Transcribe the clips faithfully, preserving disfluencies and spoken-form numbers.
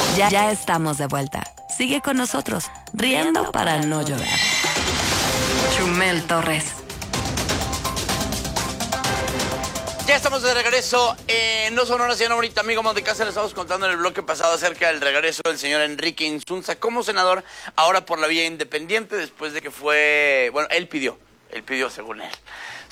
Ya, ya estamos de vuelta. Sigue con nosotros, riendo para no llorar. Chumel Torres. Ya estamos de regreso en No Sonora, señora bonita amigo Montecasa. Les estamos contando en el bloque pasado acerca del regreso del señor Enrique Insunza como senador, ahora por la vía independiente, después de que fue, bueno, él pidió, él pidió según él,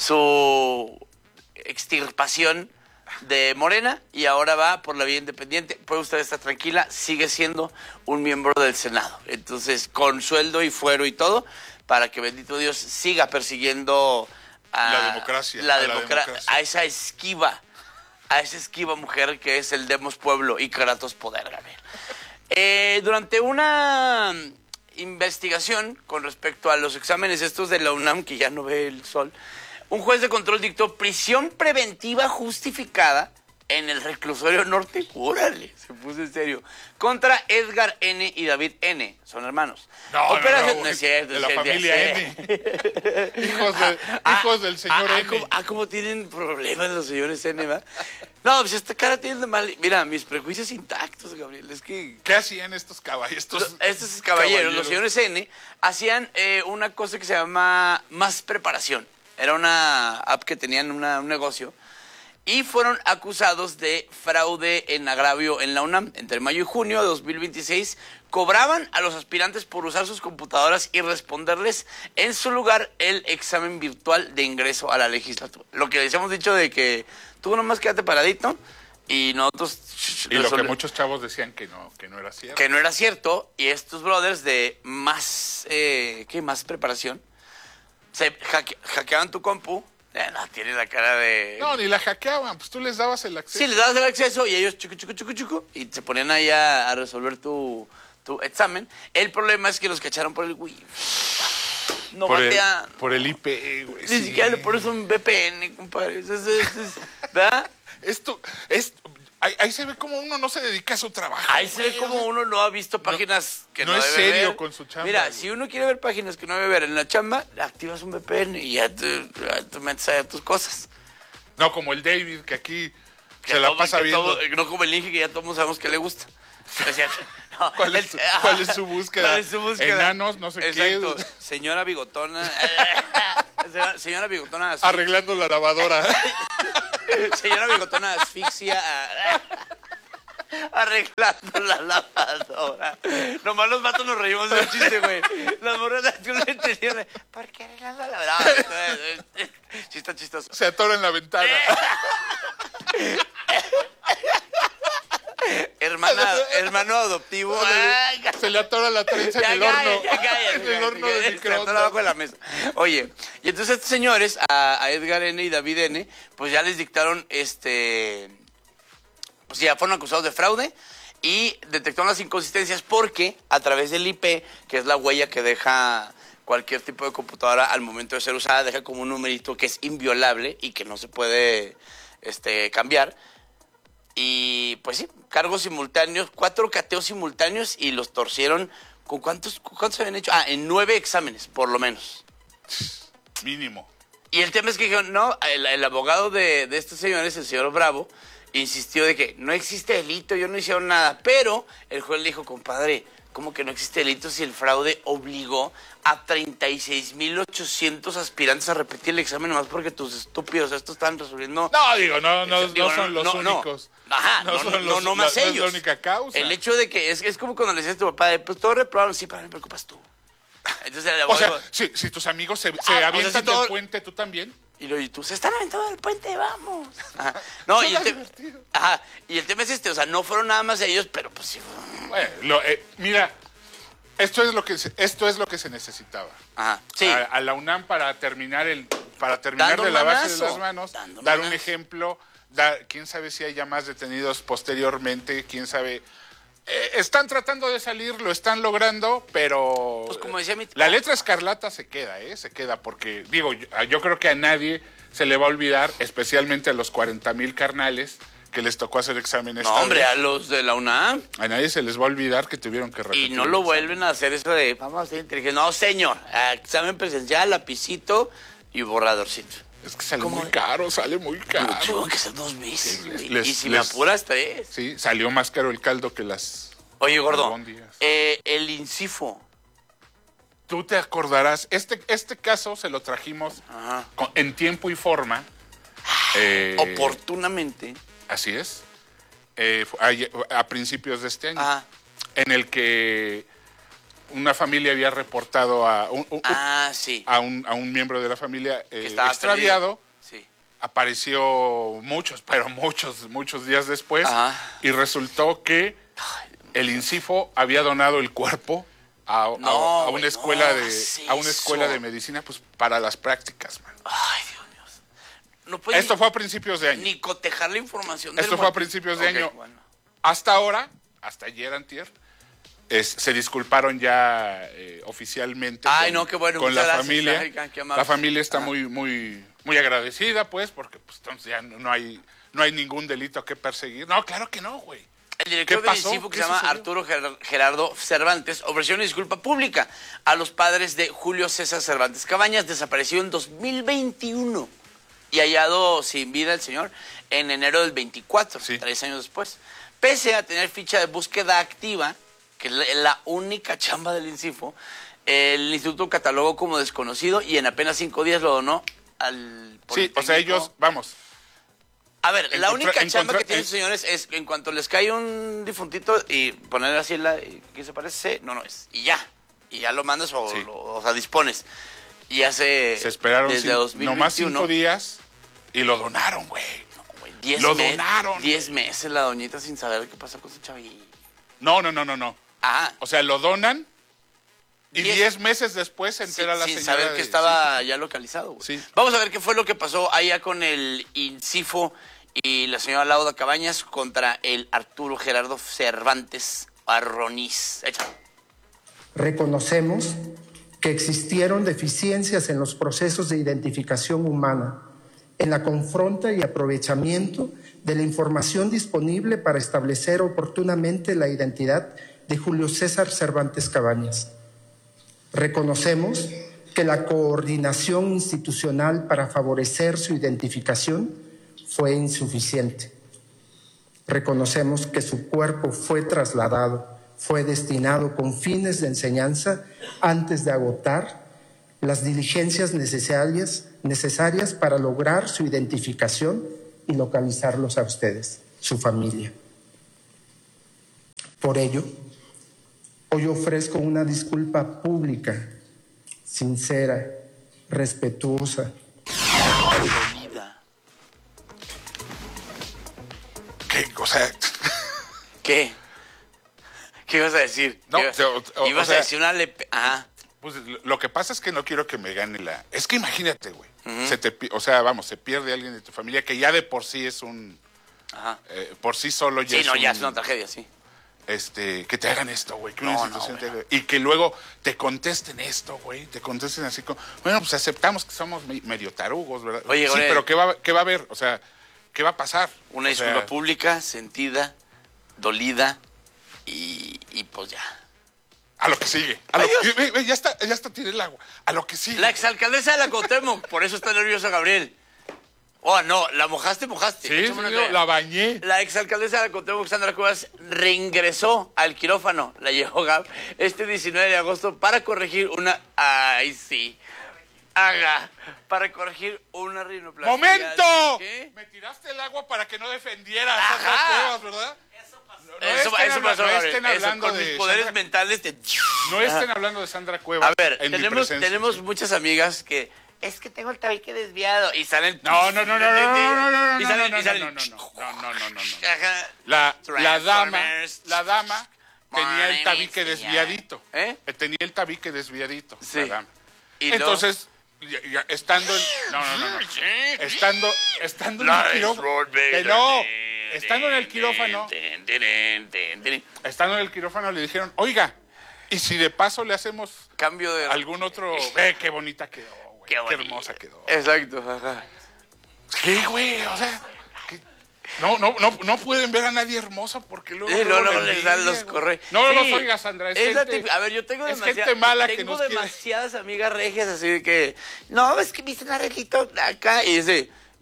su extirpación de Morena y ahora va por la vía independiente. Puede usted estar tranquila, sigue siendo un miembro del Senado. Entonces, con sueldo y fuero y todo, para que bendito Dios siga persiguiendo a la democracia, la a, democ- la democracia. a esa esquiva, a esa esquiva mujer que es el Demos Pueblo y Kratos Poder, Gabriel. Eh, durante una investigación con respecto a los exámenes estos de la UNAM, que ya no ve el sol, un juez de control dictó prisión preventiva justificada en el reclusorio norte, órale, se puso en serio, contra Edgar N. y David N., son hermanos. No, Operación, no, no, no es cierto, de es la cierto, familia es N. hijos, de, hijos del señor ah, N. Ah, ¿cómo, ah, ¿cómo tienen problemas los señores N, va? No, pues esta cara tiene de mal... Mira, mis prejuicios intactos, Gabriel, es que... ¿Qué hacían estos caballeros? Estos, Estos caballeros, caballeros, los señores N, hacían eh, una cosa que se llama Más Preparación. Era una app que tenían una, un negocio. Y fueron acusados de fraude en agravio en la UNAM. Entre mayo y junio de dos mil veintiséis, cobraban a los aspirantes por usar sus computadoras y responderles en su lugar el examen virtual de ingreso a la legislatura. Lo que les hemos dicho de que tú nomás quédate paradito y nosotros... Y lo que resolve- muchos chavos decían que no, que no era cierto. que no era cierto, y estos brothers de más, eh, ¿qué? Más preparación, se hacke- hackeaban tu compu. Eh, no, tiene la cara de... No, ni la hackeaban, pues tú les dabas el acceso. Sí, les dabas el acceso y ellos chucu, chucu, chucu, chucu, y se ponían ahí a, a resolver tu, tu examen. El problema es que los cacharon por el wifi. No por, el, batean. por el I P, güey. Ni sí. siquiera le pones un V P N, compadre. Es, es, es, es- ¿verdad? Esto, es, ahí, ahí se ve como uno no se dedica a su trabajo. Ahí se ve güey. como uno no ha visto páginas que no, no es debe serio ver. con su chamba, Mira, güey. si uno quiere ver páginas que no debe ver en la chamba, activas un V P N y ya te, ya te metes a tus cosas. No, como el David, que aquí Que se la todo- pasa que viendo. todo- no como el Inge, que ya todos sabemos que le gusta. O sea, no, ¿Cuál es su- cuál es su búsqueda? ¿Cuál es su búsqueda? Enanos, no sé qué. Exacto. Señora bigotona. señora, señora bigotona. asfixia. Arreglando la lavadora. Señora bigotona asfixia. Arreglando la lavadora. Nomás los vatos nos reímos del chiste, güey. Las morras tú no entendían. ¿Por qué arreglando la lavadora? Sí, está chistoso. Se atora en la ventana. Hermana, hermano adoptivo. Ay, Se le atora la trenza en Ya el cállate, horno. ya cállate, En el cállate, horno de cállate, microondas. está abajo de la mesa. Oye, y entonces estos señores, a, a Edgar N. y David N., pues ya les dictaron, este, pues ya fueron acusados de fraude y detectaron las inconsistencias porque a través del I P, que es la huella que deja cualquier tipo de computadora al momento de ser usada, deja como un numerito que es inviolable y que no se puede este, cambiar. Y pues sí, cargos simultáneos, cuatro cateos simultáneos y los torcieron. ¿Con cuántos, con cuántos habían hecho? Ah, en nueve exámenes, por lo menos. Mínimo. Y el tema es que dijeron, no, el, el abogado de, de estos señores, el señor Bravo, insistió de que no existe delito, yo no hicieron nada. Pero el juez le dijo, compadre, ¿cómo que no existe delito si el fraude obligó a treinta y seis mil ochocientos aspirantes a repetir el examen nomás porque tus estúpidos estos están resolviendo? No, digo, no, no, Digo, no son los no, no. únicos. Ajá, no, no, son no, los- no más la- no ellos. es la única causa. El hecho de que es, es como cuando le decías a tu papá, de, pues todo reprobaron, sí, pero no me preocupas tú. Entonces el O sea, abogado, si, si tus amigos se, se Ah, o sea, avientan si todo- del puente, ¿tú también? y, lo, y tú, se están aventando del puente, vamos. Ajá. No, y el, Suena te- divertido. ajá, y el tema es este, o sea, no fueron nada más ellos, pero pues sí fueron. Bueno, lo- eh, mira, esto es lo que se, esto es lo que se necesitaba. Ajá, sí. A, a la UNAM para terminar el para terminar Dando de un lavarse de manazo. las manos, Dando un dar un manazo. ejemplo, dar, quién sabe si haya más detenidos posteriormente, quién sabe. Eh, están tratando de salir, lo están logrando, pero Pues como decía mi- la letra escarlata se queda, ¿eh? Se queda porque, digo, yo, yo creo que a nadie se le va a olvidar, especialmente a los cuarenta mil carnales que les tocó hacer examen No, esta hombre, vez. a los de la UNAM. A nadie se les va a olvidar que tuvieron que repetir. Y no el lo examen. vuelven a hacer eso de, vamos a ser inteligentes. No, señor, examen presencial, lapicito y borradorcito. Es que sale ¿Cómo? muy caro, sale muy caro. Tuvo que ser dos veces, Sí, güey. les- Y si les- me apuras, tres. Sí, salió más caro el caldo que las Oye, gordo, albóndigas. eh, el INCIFO. Tú te acordarás, este, este caso se lo trajimos Ajá. con- en tiempo y forma. eh, Oportunamente. Así es. eh, fu- a, a principios de este año. Ajá. En el que una familia había reportado a un, un- Ah, sí. a un, a un miembro de la familia eh, Que estaba extraviado. perdido. Sí. Apareció muchos, pero muchos, muchos días después. Ajá. Y resultó que el INCIFO había donado el cuerpo a, a- No, a una güey, escuela no de hagas a una escuela eso. de medicina, pues para las prácticas, man. Ay, Dios mío. No puedes Esto ni, fue a principios de año. ni cotejar la información del Esto fue a muerto. principios de Ok, año. bueno. Hasta ahora, hasta ayer antier, es- se disculparon ya eh, oficialmente Ay, con, no, qué bueno, con la muchas gracias, familia. ay, qué amables. La familia está Ah. muy muy muy agradecida, pues, porque pues entonces ya no no hay no hay ningún delito que perseguir. No, claro que no, güey. El director ¿Qué del pasó? INCIFO, que ¿Qué se llama sucedió? Arturo Ger- Gerardo Cervantes, ofreció una disculpa pública a los padres de Julio César Cervantes Cabañas, desaparecido en dos mil veintiuno y hallado sin vida el señor en enero del veinticuatro, Sí. tres años después. Pese a tener ficha de búsqueda activa, que es la, la única chamba del INCIFO, el instituto catalogó como desconocido y en apenas cinco días lo donó al Sí, o sea, Politécnico. ellos, vamos, A ver, la Encontra- única chamba encontra- que tienen eh. los señores es en cuanto les cae un difuntito y poner así la que se parece, no, no es. Y ya. Y ya lo mandas o, Sí. lo, o sea, dispones. Y hace se esperaron desde cin- dos mil nomás veintiuno, cinco días y lo donaron, güey. güey, diez Lo me- donaron. diez meses la doñita sin saber qué pasó con su chavilla. No, no, no, no, no. Ah, O sea, lo donan y Diez- diez meses después se entera sin, la sin señora saber que de- estaba ya localizado, güey. Sí. Vamos a ver qué fue lo que pasó allá con el INCIFO y la señora Lauda Cabañas contra el Arturo Gerardo Cervantes Arroniz. Échale. Reconocemos que existieron deficiencias en los procesos de identificación humana, en la confronta y aprovechamiento de la información disponible para establecer oportunamente la identidad de Julio César Cervantes Cabañas. Reconocemos que la coordinación institucional para favorecer su identificación fue insuficiente. Reconocemos que su cuerpo fue trasladado, fue destinado con fines de enseñanza antes de agotar las diligencias necesarias, necesarias para lograr su identificación y localizarlos a ustedes, su familia. Por ello, hoy ofrezco una disculpa pública, sincera, respetuosa, Vida. ¿Qué? O sea, ¿Qué? ¿Qué ibas a decir? No, ¿Qué ibas, o- o- ibas o sea- a decir una lepe... Ajá. pues lo- lo que pasa es que no quiero que me gane la... Es que imagínate, güey. Se te pi- o sea, vamos, se pierde alguien de tu familia que ya de por sí es un... Ajá. eh, por sí solo ya Sí, es no, un- ya es una tragedia, sí. este, que te hagan esto, güey, que una No, institución no, te güey. haga- y que luego te contesten esto, güey, te contesten así como, bueno, pues aceptamos que somos me- medio tarugos, ¿verdad? Oye, sí, Gabriel. pero ¿qué va, qué va a haber? O sea, ¿qué va a pasar? Una O sea, disculpa pública, sentida, dolida y, y pues ya. a lo que sigue. A lo Adiós. que- ve, ve, ya está, ya está, tiene el agua. A lo que sigue. La exalcaldesa de la Cuauhtémoc, por eso está nervioso Gabriel. Oh, no, la mojaste, mojaste. Sí, Échame una sí, crema. la bañé. La exalcaldesa de la Cuauhtémoc, Sandra Cuevas, reingresó al quirófano, la llevó Gab, este diecinueve de agosto para corregir una... Ay, sí. Haga. Para corregir una rinoplastia. ¡Momento! ¿Qué? Me tiraste el agua para que no defendieras Ajá. esas pruebas, ¿verdad? No Eso, estén eso habla- pasó, no Gabriel. estén Eso, hablando con de mis poderes Sandra- mentales te... No estén hablando de Sandra Cuevas. A ver, en mi tenemos, presencia. tenemos muchas amigas que... Es que tengo el tabique desviado. Y salen... No, no, no, no, no, no, no, no, no, Y no, salen... no, y salen- no, no, no, no, no, no, no. Ajá. La, la dama, Transformers. la dama tenía el Morning, tabique señor. desviadito. ¿Eh? Tenía el tabique desviadito, Sí. la dama. Y luego- Entonces, ya- ya, estando en, no, no, no, no. Estando, estando en La el quirófano, que no, estando en el quirófano, estando en el quirófano le dijeron, oiga, y si de paso le hacemos Cambio de... algún otro, ve qué bonita quedó, güey, Qué qué, bonito. hermosa quedó. Exacto, ajá. ¿Qué, güey? O sea, que- no, no, no, no pueden ver a nadie hermoso porque luego, Sí, luego, luego luego la les dan envidia, los güey. correos. No, no Sí, los oigas, Sandra. Es es la gente- típica- A ver, yo tengo, es demasiada- gente mala que tengo nos quiere- demasiadas amigas regias así de que, no, es que viste un arreglito acá y dice,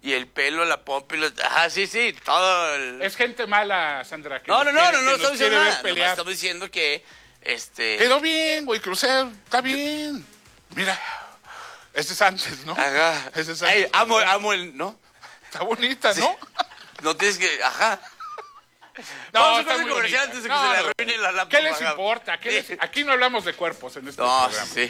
y el pelo, la pompa y los... Ajá, sí, sí, todo el... Es gente mala, Sandra. Que No, no, no, quiere, no, no, que estamos nos quiere diciendo ver nada. pelear. Nomás estamos diciendo que, este... Quedó bien, güey, Crucero, está bien. Mira, ese es antes, ¿no? Ajá. Ese es Ay, antes. amo, amo el... ¿No? Está bonita, Sí. ¿no? No tienes que... Ajá. No, Vamos a está corte muy comercial bonita. antes de que No, se le no. arruine la lámpara. ¿Qué les importa? ¿Qué les- Aquí no hablamos de cuerpos en este No, programa. sí.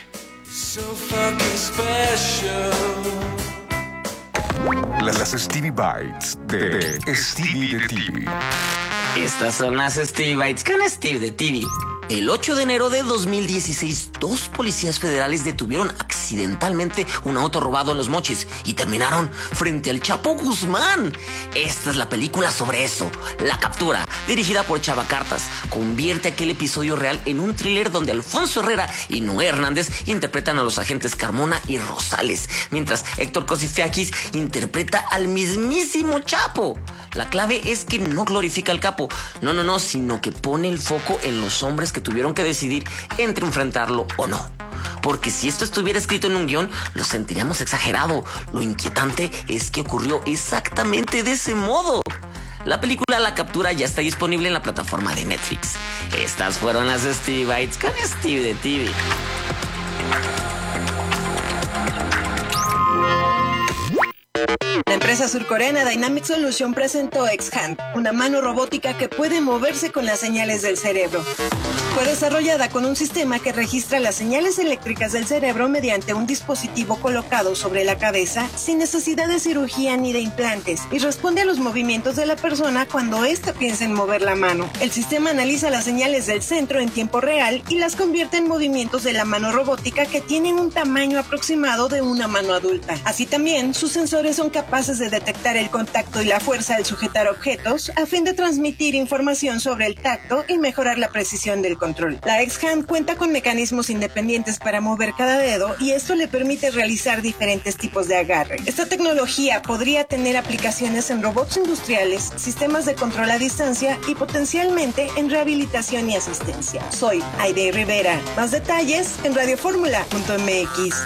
Las, las Stevie Bites de, de Stevie de T V. Estas son las Stevie Bites con Steve de T V. El ocho de enero de dos mil dieciséis, dos policías federales detuvieron accidentalmente un auto robado en Los Mochis y terminaron frente al Chapo Guzmán. Esta es la película sobre eso. La captura, dirigida por Chava Cartas, convierte aquel episodio real en un thriller donde Alfonso Herrera y Noé Hernández interpretan a los agentes Carmona y Rosales, mientras Héctor Cosifiakis interpreta al mismísimo Chapo. La clave es que no glorifica al capo, no, no, no, sino que pone el foco en los hombres que tuvieron que decidir entre enfrentarlo o no. Porque si esto estuviera escrito en un guión, lo sentiríamos exagerado. Lo inquietante es que ocurrió exactamente de ese modo. La película La Captura ya está disponible en la plataforma de Netflix. Estas fueron las Stevie Bites con Steve de T V. La empresa surcoreana Dynamic Solution presentó X-Hand, una mano robótica que puede moverse con las señales del cerebro. Fue desarrollada con un sistema que registra las señales eléctricas del cerebro mediante un dispositivo colocado sobre la cabeza sin necesidad de cirugía ni de implantes y responde a los movimientos de la persona cuando ésta piensa en mover la mano. El sistema analiza las señales del centro en tiempo real y las convierte en movimientos de la mano robótica que tienen un tamaño aproximado de una mano adulta. Así también, sus sensores son capaces de detectar el contacto y la fuerza al sujetar objetos a fin de transmitir información sobre el tacto y mejorar la precisión del control. La X-Hand cuenta con mecanismos independientes para mover cada dedo y esto le permite realizar diferentes tipos de agarre. Esta tecnología podría tener aplicaciones en robots industriales, sistemas de control a distancia y potencialmente en rehabilitación y asistencia. Soy Aide Rivera. Más detalles en radioformula punto m x.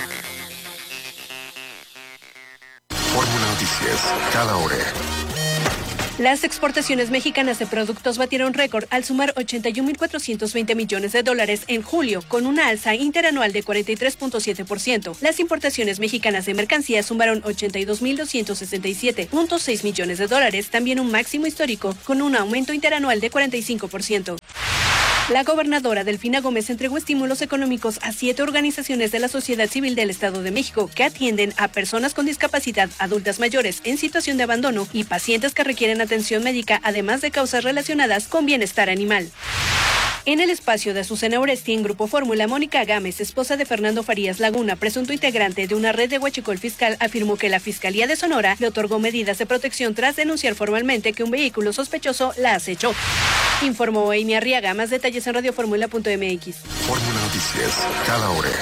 Fórmula Noticias, cada hora. Las exportaciones mexicanas de productos batieron récord al sumar ochenta y un mil cuatrocientos veinte millones de dólares en julio, con una alza interanual de cuarenta y tres punto siete por ciento. Las importaciones mexicanas de mercancías sumaron ochenta y dos mil doscientos sesenta y siete punto seis millones de dólares, también un máximo histórico, con un aumento interanual de cuarenta y cinco por ciento. La gobernadora Delfina Gómez entregó estímulos económicos a siete organizaciones de la sociedad civil del Estado de México que atienden a personas con discapacidad, adultas mayores en situación de abandono y pacientes que requieren atención médica, además de causas relacionadas con bienestar animal. En el espacio de Azucena Oresti en Grupo Fórmula, Mónica Gámez, esposa de Fernando Farías Laguna, presunto integrante de una red de huachicol fiscal, afirmó que la Fiscalía de Sonora le otorgó medidas de protección tras denunciar formalmente que un vehículo sospechoso la acechó. Informó Amy Arriaga. Más detalles en radioformula punto m x. Fórmula Noticias, cada hora.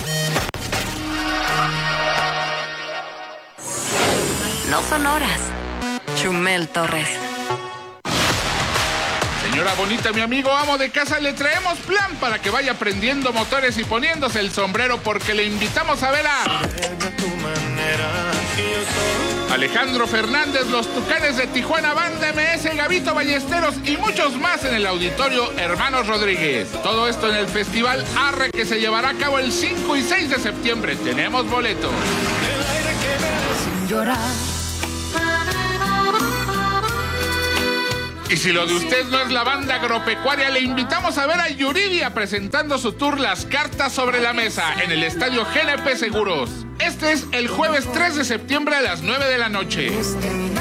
No son horas. Chumel Torres. Señora bonita, mi amigo amo de casa, le traemos plan para que vaya prendiendo motores y poniéndose el sombrero porque le invitamos a ver a Alejandro Fernández, los Tucanes de Tijuana, Banda M S, Gabito Ballesteros y muchos más en el auditorio Hermanos Rodríguez. Todo esto en el Festival Arre que se llevará a cabo el cinco y seis de septiembre. Tenemos boletos. Y si lo de usted no es la banda agropecuaria, le invitamos a ver a Yuridia presentando su tour Las Cartas sobre la Mesa en el estadio G N P Seguros. Este es el jueves tres de septiembre a las nueve de la noche.